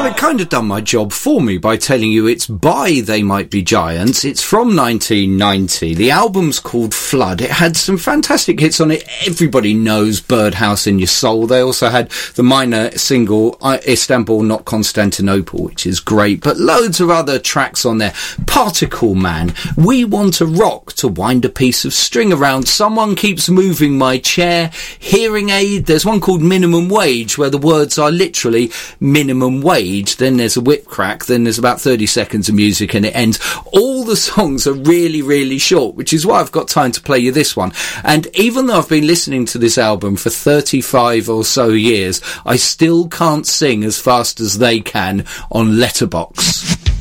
Well, it kind of done my job for me by telling you it's by They Might Be Giants. It's from 1990. The album's called Flood. It had some fantastic hits on it. Everybody knows Birdhouse in Your Soul. They also had the minor single Istanbul, Not Constantinople, which is great, but loads of other tracks on there. Particle Man, We Want to Rock, To Wind a Piece of String Around, Someone Keeps Moving My Chair, Hearing Aid. There's one called Minimum Wage where the words are literally minimum wage, then there's a whip crack, then there's about 30 seconds of music and it ends. All the songs are really, really short, which is why I've got time to play you this one. And even though I've been listening to this album for 35 or so years, I still can't sing as fast as they can on Letterboxd.